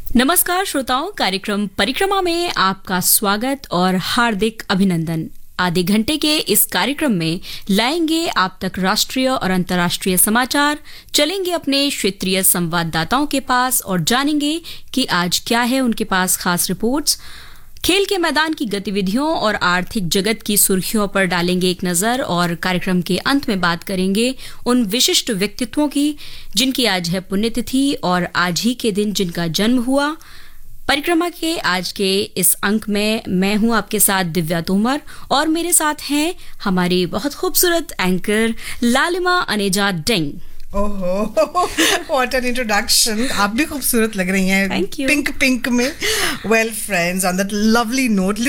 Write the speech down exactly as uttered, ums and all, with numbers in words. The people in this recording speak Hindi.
नमस्कार श्रोताओं, कार्यक्रम परिक्रमा में आपका स्वागत और हार्दिक अभिनंदन। आधे घंटे के इस कार्यक्रम में लाएंगे आप तक राष्ट्रीय और अंतर्राष्ट्रीय समाचार, चलेंगे अपने क्षेत्रीय संवाददाताओं के पास और जानेंगे कि आज क्या है उनके पास खास रिपोर्ट्स। खेल के मैदान की गतिविधियों और आर्थिक जगत की सुर्खियों पर डालेंगे एक नजर और कार्यक्रम के अंत में बात करेंगे उन विशिष्ट व्यक्तित्वों की जिनकी आज है पुण्यतिथि और आज ही के दिन जिनका जन्म हुआ। परिक्रमा के आज के इस अंक में मैं हूं आपके साथ दिव्या तोमर और मेरे साथ हैं हमारी बहुत खूबसूरत एंकर लालिमा अनेजा डेंग। ओहो, व्हाट एन इंट्रोडक्शन। आप भी खूबसूरत लग रही हैं Thank you. पिंक पिंक में। Well friends, on that lovely note